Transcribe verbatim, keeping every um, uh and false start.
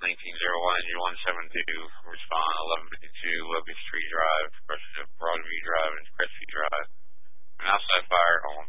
nineteen oh one, you're one seven two, respond eleven fifty-two, Locust Tree Drive, Broadview Drive, and Crestview Drive. An outside fire on